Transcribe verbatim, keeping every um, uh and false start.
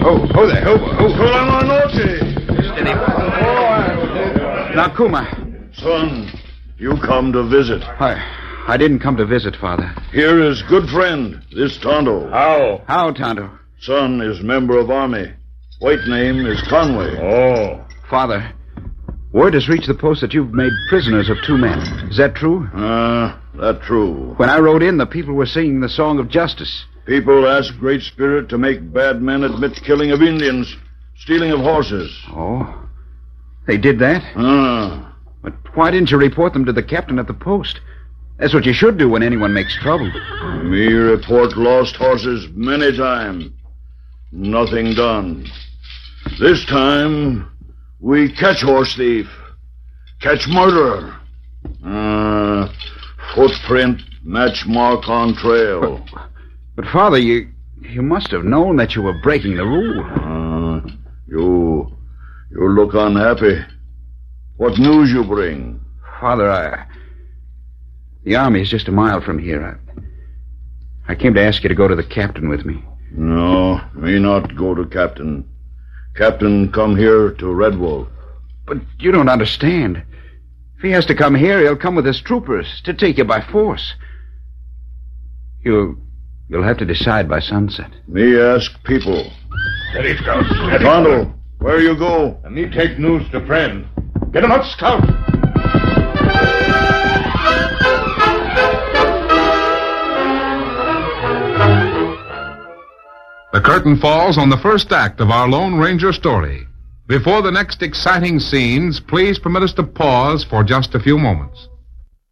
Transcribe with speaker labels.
Speaker 1: Oh, oh there. Oh, oh.
Speaker 2: Buenas noches.
Speaker 1: Steady. Now, Kuma.
Speaker 2: Son, you come to visit.
Speaker 1: I, I didn't come to visit, Father.
Speaker 2: Here is good friend, this Tonto.
Speaker 3: How?
Speaker 1: How, Tonto?
Speaker 2: Son is member of army. White name is Conway.
Speaker 3: Oh.
Speaker 1: Father, word has reached the post that you've made prisoners of two men. Is that true?
Speaker 2: Ah, uh, that true.
Speaker 1: When I rode in, the people were singing the song of justice.
Speaker 2: People ask Great Spirit to make bad men admit killing of Indians, stealing of horses.
Speaker 1: Oh, they did that?
Speaker 2: Ah.
Speaker 1: But why didn't you report them to the captain at the post? That's what you should do when anyone makes trouble.
Speaker 2: Me report lost horses many times. Nothing done. This time, we catch horse thief. Catch murderer. Uh, footprint, match mark on trail.
Speaker 1: But, but Father, you you must have known that you were breaking the rule.
Speaker 2: Uh, you, you look unhappy. What news you bring?
Speaker 1: Father, I... The army is just a mile from here. I, I came to ask you to go to the captain with me.
Speaker 2: No, me not go to captain. Captain come here to Red Wolf.
Speaker 1: But you don't understand. If he has to come here, he'll come with his troopers to take you by force. You'll, you'll have to decide by sunset.
Speaker 2: Me ask people.
Speaker 3: Steady, Scout. Steady.
Speaker 2: Tonto, where you go?
Speaker 3: And me take news to friend. Get him up, Scout.
Speaker 4: The curtain falls on the first act of our Lone Ranger story. Before the next exciting scenes, please permit us to pause for just a few moments.